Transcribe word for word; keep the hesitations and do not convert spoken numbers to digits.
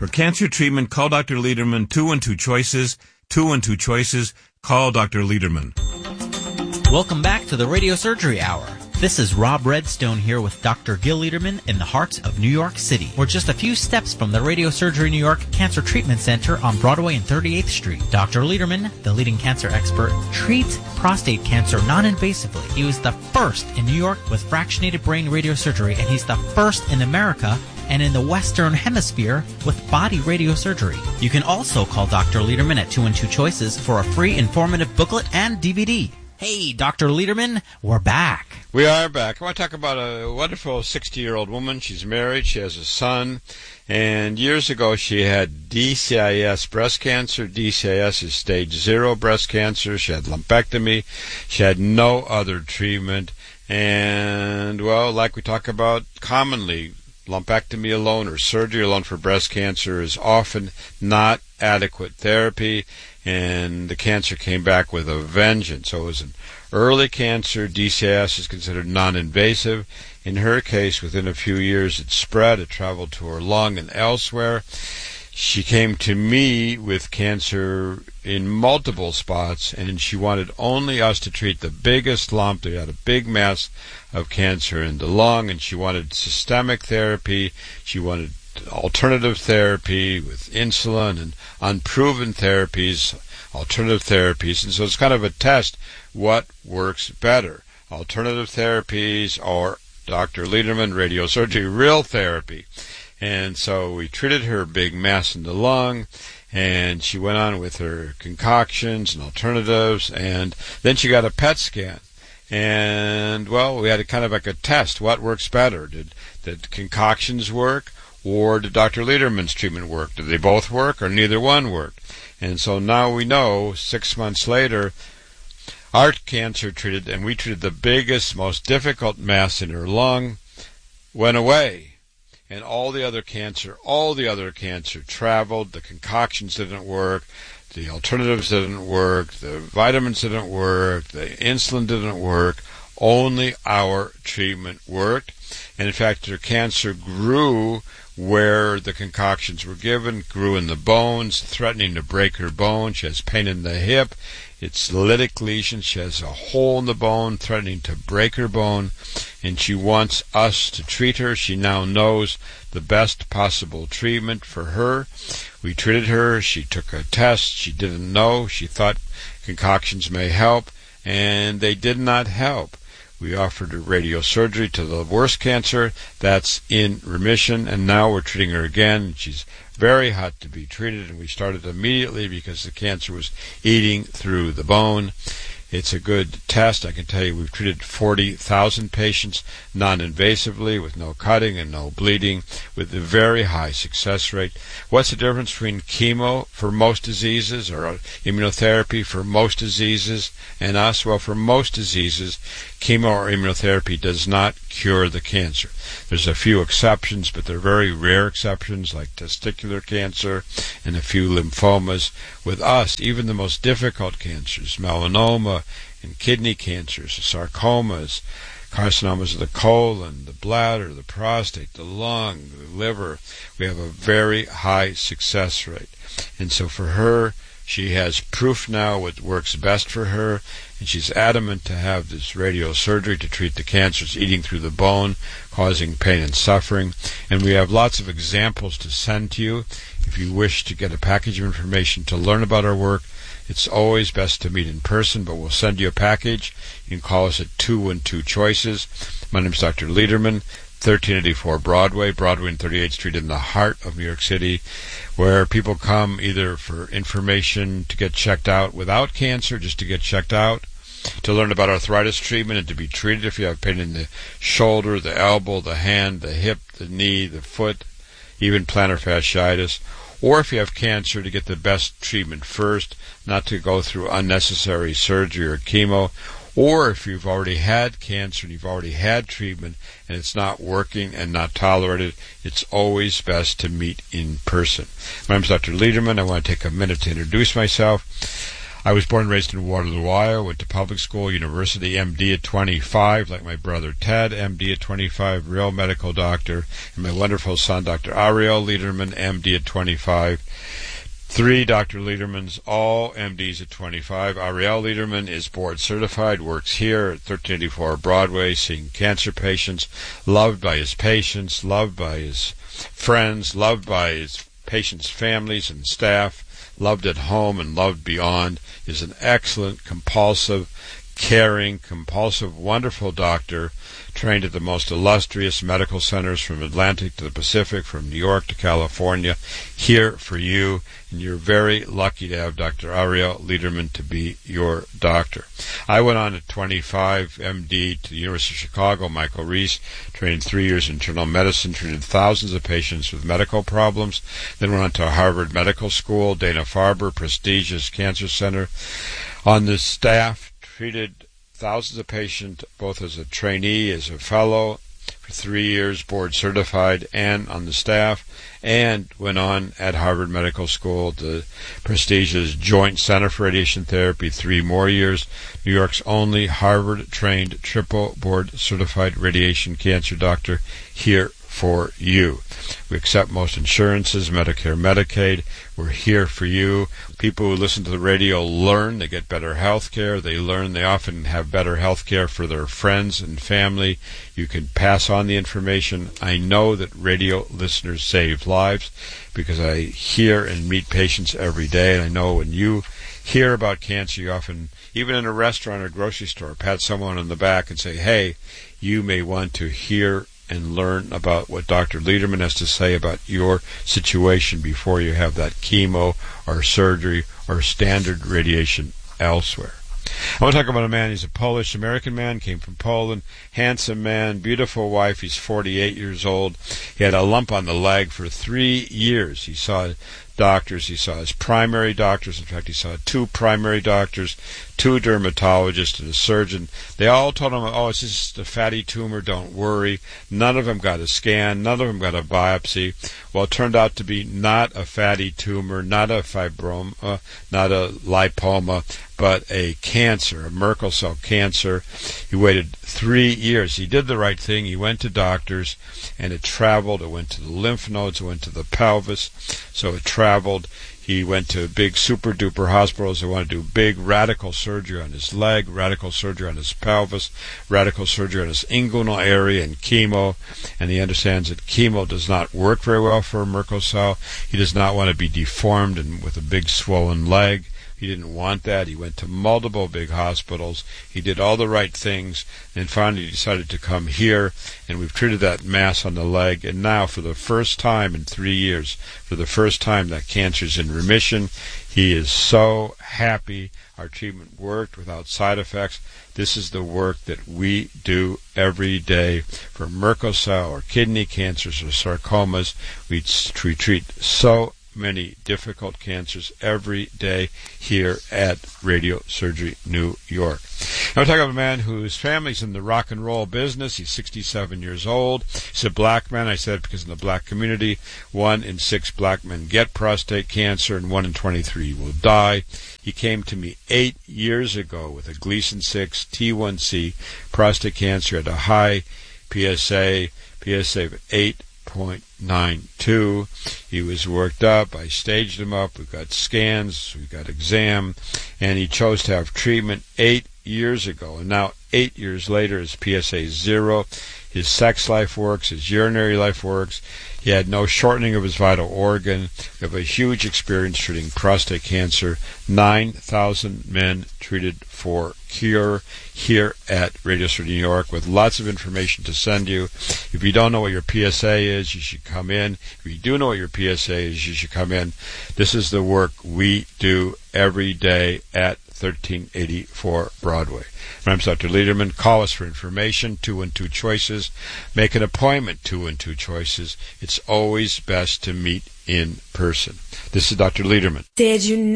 For cancer treatment, call Doctor Lederman, two one two choices, two one two choices, call Doctor Lederman. Welcome back to the Radio Surgery Hour. This is Rob Redstone here with Doctor Gil Lederman in the heart of New York City. We're just a few steps from the Radio Surgery New York Cancer Treatment Center on Broadway and thirty-eighth Street. Doctor Lederman, the leading cancer expert, treats prostate cancer non-invasively. He was the first in New York with fractionated brain radiosurgery, and he's the first in America and in the Western Hemisphere with body radiosurgery. You can also call Doctor Lederman at two one two choices for a free informative booklet and D V D. Hey, Doctor Lederman, we're back. We are back. I want to talk about a wonderful sixty-year-old woman. She's married. She has a son. And years ago, she had D C I S breast cancer. D C I S is stage zero breast cancer. She had lumpectomy. She had no other treatment. And, well, like we talk about commonly, lumpectomy alone or surgery alone for breast cancer is often not adequate therapy, and the cancer came back with a vengeance. So it was an early cancer. D C I S is considered non-invasive. In her case, within a few years, it spread. It traveled to her lung and elsewhere. She came to me with cancer in multiple spots, and she wanted only us to treat the biggest lump. They had a big mass of cancer in the lung, and she wanted systemic therapy. She wanted alternative therapy with insulin and unproven therapies, alternative therapies. And so it's kind of a test. What works better? Alternative therapies or Doctor Lederman radiosurgery, real therapy? And so we treated her big mass in the lung, and she went on with her concoctions and alternatives, and then she got a P E T scan. And, well, we had a kind of like a test. What works better? Did, did concoctions work, or did Doctor Lederman's treatment work? Did they both work, or neither one worked? And so now we know, six months later, our cancer treated, and we treated the biggest, most difficult mass in her lung, went away. And all the other cancer, all the other cancer traveled. The concoctions didn't work. The alternatives didn't work. The vitamins didn't work. The insulin didn't work. Only our treatment worked. And in fact, her cancer grew where the concoctions were given, grew in the bones, threatening to break her bone. She has pain in the hip. It's lytic lesion. She has a hole in the bone, threatening to break her bone. And she wants us to treat her. She now knows the best possible treatment for her. We treated her. She took a test. She didn't know. She thought concoctions may help, and they did not help. We offered her radiosurgery to the worst cancer. That's in remission, and now we're treating her again. She's very hot to be treated, and we started immediately because the cancer was eating through the bone. It's a good test. I can tell you we've treated forty thousand patients non-invasively with no cutting and no bleeding with a very high success rate. What's the difference between chemo for most diseases or immunotherapy for most diseases and us? Well, for most diseases, chemo or immunotherapy does not cure the cancer. There's a few exceptions, but they're very rare exceptions like testicular cancer and a few lymphomas. With us, even the most difficult cancers, melanoma and kidney cancers, sarcomas, carcinomas of the colon, the bladder, the prostate, the lung, the liver, we have a very high success rate. And so for her, she has proof now what works best for her, and she's adamant to have this radiosurgery to treat the cancers eating through the bone, causing pain and suffering. And we have lots of examples to send to you. If you wish to get a package of information to learn about our work, it's always best to meet in person, but we'll send you a package. You can call us at two one two choices. My name is Doctor Lederman, thirteen eighty-four Broadway, Broadway and thirty-eighth Street in the heart of New York City, where people come either for information to get checked out without cancer, just to get checked out, to learn about arthritis treatment and to be treated if you have pain in the shoulder, the elbow, the hand, the hip, the knee, the foot, even plantar fasciitis, or if you have cancer to get the best treatment first, not to go through unnecessary surgery or chemo, or if you've already had cancer and you've already had treatment and it's not working and not tolerated, it's always best to meet in person. My name is Doctor Lederman. I want to take a minute to introduce myself. I was born and raised in Waterloo, Iowa, went to public school, university, M D at twenty-five, like my brother Ted, M D at twenty-five, real medical doctor, and my wonderful son, Doctor Ariel Lederman, M D at twenty-five. Three Doctor Ledermans, all M Ds at twenty-five. Ariel Lederman is board certified, works here at thirteen eighty-four Broadway, seeing cancer patients, loved by his patients, loved by his friends, loved by his patients' families and staff, loved at home and loved beyond, is an excellent, compulsive, caring, compulsive, wonderful doctor, trained at the most illustrious medical centers from Atlantic to the Pacific, from New York to California, here for you, and you're very lucky to have Doctor Ariel Lederman to be your doctor. I went on at twenty-five, M D, to the University of Chicago, Michael Reese, trained three years in internal medicine, treated thousands of patients with medical problems, then went on to Harvard Medical School, Dana-Farber, prestigious cancer center. On the staff, treated thousands of patients, both as a trainee, as a fellow, for three years, board certified, and on the staff, and went on at Harvard Medical School, the prestigious Joint Center for Radiation Therapy, three more years, New York's only Harvard-trained, triple board certified radiation cancer doctor, here for you. We accept most insurances, Medicare, Medicaid. We're here for you. People who listen to the radio learn. They get better health care. They learn. They often have better health care for their friends and family. You can pass on the information. I know that radio listeners save lives because I hear and meet patients every day. And I know when you hear about cancer, you often, even in a restaurant or grocery store, pat someone on the back and say, hey, you may want to hear and learn about what Doctor Lederman has to say about your situation before you have that chemo or surgery or standard radiation elsewhere. I want to talk about a man. He's a Polish-American man, came from Poland, handsome man, beautiful wife. He's forty-eight years old. He had a lump on the leg for three years. He saw doctors. He saw his primary doctors. In fact, he saw two primary doctors, two dermatologists, and a surgeon. They all told him, oh, it's just a fatty tumor, don't worry. None of them got a scan. None of them got a biopsy. Well, it turned out to be not a fatty tumor, not a fibroma, not a lipoma, but a cancer, a Merkel cell cancer. He waited three years. He did the right thing. He went to doctors, and it traveled. It went to the lymph nodes. It went to the pelvis. So it traveled. He went to big super-duper hospitals. They wanted to do big radical surgery on his leg, radical surgery on his pelvis, radical surgery on his inguinal area, and chemo. And he understands that chemo does not work very well for a Merkel cell. He does not want to be deformed and with a big swollen leg. He didn't want that. He went to multiple big hospitals. He did all the right things, and finally decided to come here, and we've treated that mass on the leg, and now for the first time in three years, for the first time, that cancer's in remission. He is so happy. Our treatment worked without side effects. This is the work that we do every day for Merkel cell or kidney cancers or sarcomas. We, we treat so many difficult cancers every day here at Radio Surgery New York. Now we're talking about a man whose family's in the rock and roll business. He's sixty-seven years old. He's a black man. I said it because in the black community, one in six black men get prostate cancer and one in twenty-three will die. He came to me eight years ago with a Gleason six T one C prostate cancer at a high P S A, P S A of eight point nine two. He was worked up. I staged him up. We got scans. We got exam. And he chose to have treatment eight years ago. And now, eight years later, his P S A is zero. His sex life works. His urinary life works. He had no shortening of his vital organ. We have a huge experience treating prostate cancer. nine thousand men treated for cure here at Radio Surgery New York with lots of information to send you. If you don't know what your P S A is, you should come in. If you do know what your P S A is, you should come in. This is the work we do every day at thirteen eighty-four Broadway. My name's Doctor Lederman. Call us for information, two one two choices. Make an appointment, two one two choices. It's always best to meet in person. This is Doctor Lederman. Did you